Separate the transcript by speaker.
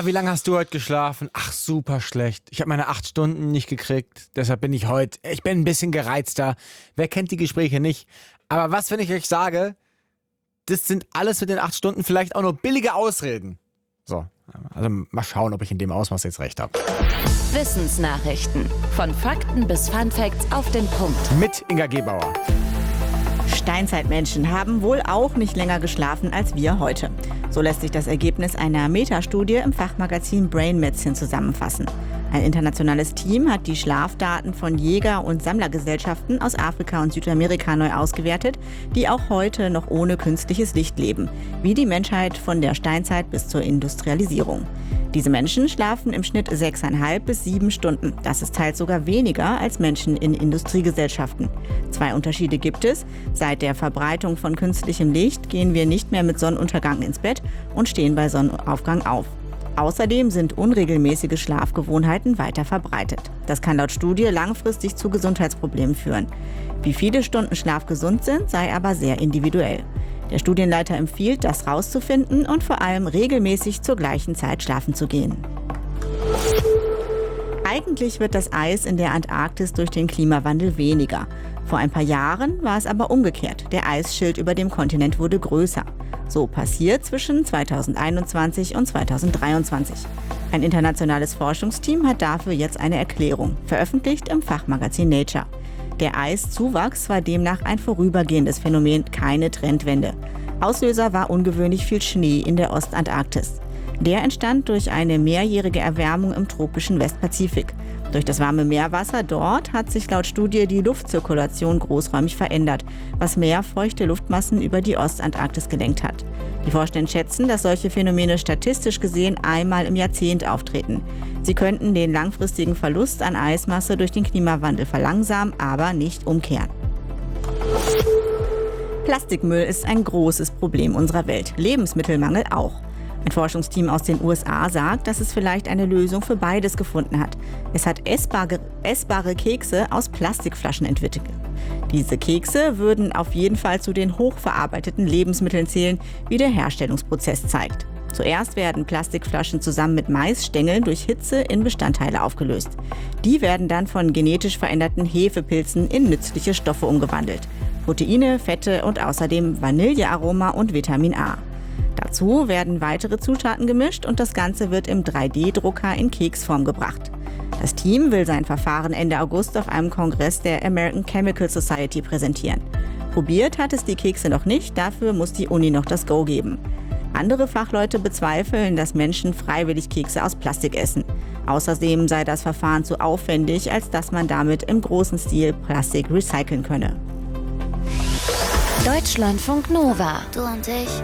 Speaker 1: Wie lange hast du heute geschlafen? Ach, super schlecht. Ich habe meine 8 Stunden nicht gekriegt. Deshalb bin ich ein bisschen gereizter. Wer kennt die Gespräche nicht? Aber was, wenn ich euch sage, das sind alles mit den 8 Stunden vielleicht auch nur billige Ausreden. So, also mal schauen, ob ich in dem Ausmaß jetzt recht habe.
Speaker 2: Wissensnachrichten. Von Fakten bis Funfacts auf den Punkt.
Speaker 1: Mit Inga Gebauer.
Speaker 3: Steinzeitmenschen haben wohl auch nicht länger geschlafen als wir heute. So lässt sich das Ergebnis einer Metastudie im Fachmagazin Brain Medicine zusammenfassen. Ein internationales Team hat die Schlafdaten von Jäger- und Sammlergesellschaften aus Afrika und Südamerika neu ausgewertet, die auch heute noch ohne künstliches Licht leben, wie die Menschheit von der Steinzeit bis zur Industrialisierung. Diese Menschen schlafen im Schnitt 6,5 bis 7 Stunden. Das ist teils sogar weniger als Menschen in Industriegesellschaften. 2 Unterschiede gibt es. Seit der Verbreitung von künstlichem Licht gehen wir nicht mehr mit Sonnenuntergang ins Bett und stehen bei Sonnenaufgang auf. Außerdem sind unregelmäßige Schlafgewohnheiten weiter verbreitet. Das kann laut Studie langfristig zu Gesundheitsproblemen führen. Wie viele Stunden Schlaf gesund sind, sei aber sehr individuell. Der Studienleiter empfiehlt, das rauszufinden und vor allem regelmäßig zur gleichen Zeit schlafen zu gehen. Eigentlich wird das Eis in der Antarktis durch den Klimawandel weniger. Vor ein paar Jahren war es aber umgekehrt. Der Eisschild über dem Kontinent wurde größer. So passiert zwischen 2021 und 2023. Ein internationales Forschungsteam hat dafür jetzt eine Erklärung, veröffentlicht im Fachmagazin Nature. Der Eiszuwachs war demnach ein vorübergehendes Phänomen, keine Trendwende. Auslöser war ungewöhnlich viel Schnee in der Ostantarktis. Der entstand durch eine mehrjährige Erwärmung im tropischen Westpazifik. Durch das warme Meerwasser dort hat sich laut Studie die Luftzirkulation großräumig verändert, was mehr feuchte Luftmassen über die Ostantarktis gelenkt hat. Die Forscher schätzen, dass solche Phänomene statistisch gesehen einmal im Jahrzehnt auftreten. Sie könnten den langfristigen Verlust an Eismasse durch den Klimawandel verlangsamen, aber nicht umkehren. Plastikmüll ist ein großes Problem unserer Welt, Lebensmittelmangel auch. Ein Forschungsteam aus den USA sagt, dass es vielleicht eine Lösung für beides gefunden hat. Es hat essbare Kekse aus Plastikflaschen entwickelt. Diese Kekse würden auf jeden Fall zu den hochverarbeiteten Lebensmitteln zählen, wie der Herstellungsprozess zeigt. Zuerst werden Plastikflaschen zusammen mit Maisstängeln durch Hitze in Bestandteile aufgelöst. Die werden dann von genetisch veränderten Hefepilzen in nützliche Stoffe umgewandelt. Proteine, Fette und außerdem Vanillearoma und Vitamin A. Dazu werden weitere Zutaten gemischt und das Ganze wird im 3D-Drucker in Keksform gebracht. Das Team will sein Verfahren Ende August auf einem Kongress der American Chemical Society präsentieren. Probiert hat es die Kekse noch nicht, dafür muss die Uni noch das Go geben. Andere Fachleute bezweifeln, dass Menschen freiwillig Kekse aus Plastik essen. Außerdem sei das Verfahren zu aufwendig, als dass man damit im großen Stil Plastik recyceln könne.
Speaker 2: Deutschlandfunk Nova.
Speaker 4: Du und ich.